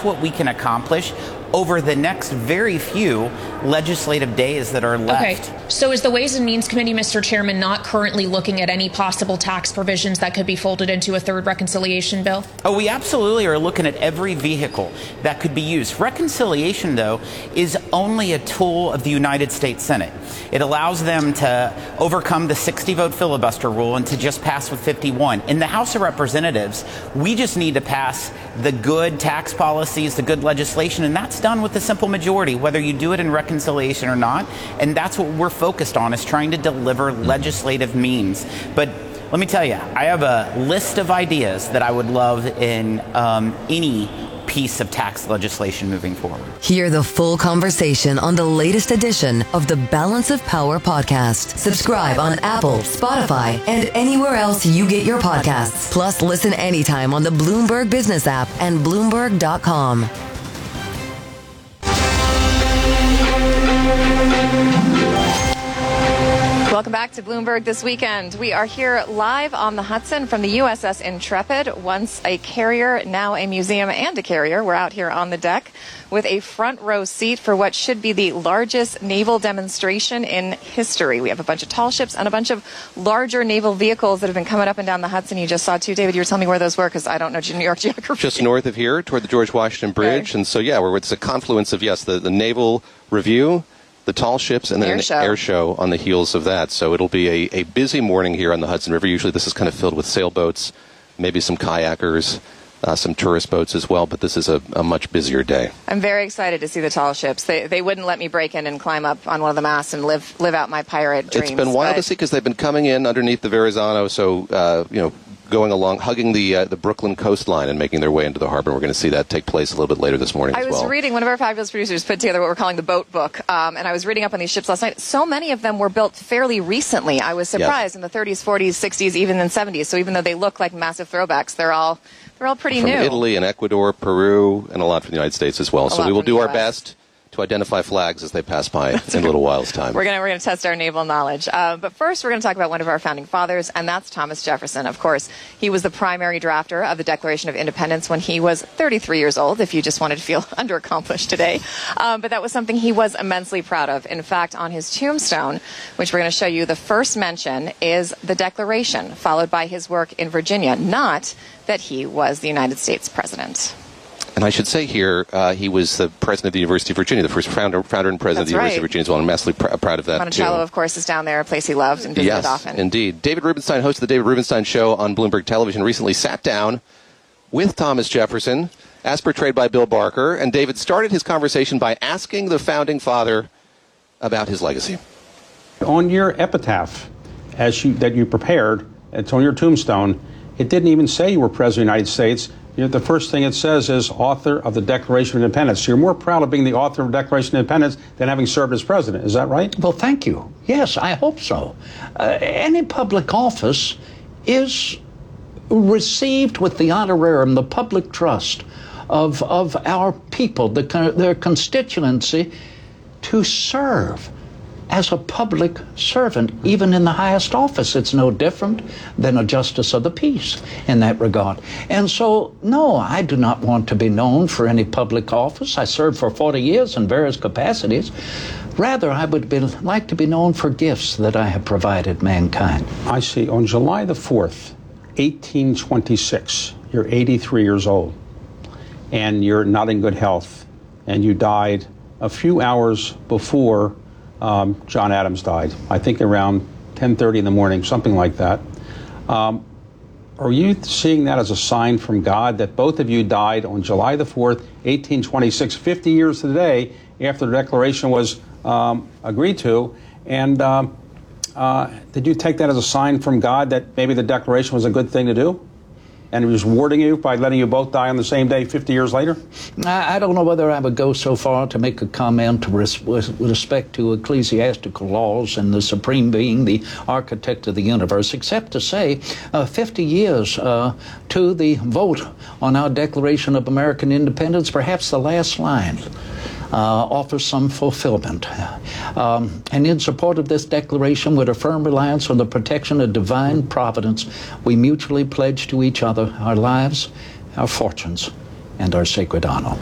that's what we can accomplish over the next very few legislative days that are left. Okay. So is the Ways and Means Committee, Mr. Chairman, not currently looking at any possible tax provisions that could be folded into a third reconciliation bill? Oh, we absolutely are looking at every vehicle that could be used. Reconciliation, though, is only a tool of the United States Senate. It allows them to overcome the 60-vote filibuster rule and to just pass with 51. In the House of Representatives, we just need to pass the good tax policies, the good legislation, and that's done with a simple majority, whether you do it in reconciliation or not. And that's what we're focused on, is trying to deliver legislative means. But let me tell you, I have a list of ideas that I would love in any piece of tax legislation moving forward. Hear the full conversation on the latest edition of the Balance of Power podcast. Subscribe on Apple, Spotify, and anywhere else you get your podcasts. Plus, listen anytime on the Bloomberg Business app and Bloomberg.com. Welcome back to Bloomberg This Weekend. We are here live on the Hudson from the USS Intrepid, once a carrier, now a museum and a carrier. We're out here on the deck with a front row seat for what should be the largest naval demonstration in history. We have a bunch of tall ships and a bunch of larger naval vehicles that have been coming up and down the Hudson. You just saw two. David, you were telling me where those were, because I don't know New York geography. Just north of here, toward the George Washington Bridge. Okay. And so, yeah, it's a confluence of, yes, the Naval Review, the tall ships, and then an air show on the heels of that. So it'll be a busy morning here on the Hudson River. Usually this is kind of filled with sailboats, maybe some kayakers, some tourist boats as well, but this is a much busier day. I'm very excited to see the tall ships. They wouldn't let me break in and climb up on one of the masts and live out my pirate dreams. It's been wild to see, because they've been coming in underneath the Verrazano, so, going along, hugging the Brooklyn coastline and making their way into the harbor. We're going to see that take place a little bit later this morning as well. I was reading, one of our fabulous producers put together what we're calling the boat book, and I was reading up on these ships last night. So many of them were built fairly recently. I was surprised, in the 30s, 40s, 60s, even in the 70s. So even though they look like massive throwbacks, they're all pretty new. From Italy and Ecuador, Peru, and a lot from the United States as well. So we will do our best to identify flags as they pass by in a little while's time. We're going to test our naval knowledge. But first, we're going to talk about one of our founding fathers, and that's Thomas Jefferson. Of course, he was the primary drafter of the Declaration of Independence when he was 33 years old, if you just wanted to feel underaccomplished today. But that was something he was immensely proud of. In fact, on his tombstone, which we're going to show you, the first mention is the Declaration, followed by his work in Virginia, not that he was the United States president. And I should say here, he was the president of the University of Virginia, the first founder and president of the University of Virginia as well. I'm massively proud of that, Monticello, too. of course, is down there, a place he loved and visited often. Yes, indeed. David Rubenstein, host of the David Rubenstein Show on Bloomberg Television, recently sat down with Thomas Jefferson, as portrayed by Bill Barker. And David started his conversation by asking the founding father about his legacy. On your epitaph that you prepared, it's on your tombstone, it didn't even say you were President of the United States. The first thing it says is author of the Declaration of Independence. So you're more proud of being the author of the Declaration of Independence than having served as president. Is that right? Well, thank you. Yes, I hope so. Any public office is received with the honorarium, the public trust of our people, their constituency, to serve as a public servant, even in the highest office. It's no different than a justice of the peace in that regard. And so, no, I do not want to be known for any public office. I served for 40 years in various capacities. Rather, I would like to be known for gifts that I have provided mankind. I see. On July the 4th, 1826, you're 83 years old, and you're not in good health, and you died a few hours before John Adams died, I think around 10:30 in the morning, something like that. Are you seeing that as a sign from God that both of you died on July the 4th, 1826, 50 years to the day after the Declaration was agreed to? And did you take that as a sign from God that maybe the Declaration was a good thing to do? And he was rewarding you by letting you both die on the same day 50 years later? I don't know whether I would go so far to make a comment with respect to ecclesiastical laws and the supreme being the architect of the universe, except to say 50 years to the vote on our Declaration of American Independence, perhaps the last line offers some fulfillment. And in support of this declaration, with a firm reliance on the protection of divine providence, we mutually pledge to each other our lives, our fortunes, and our sacred honor.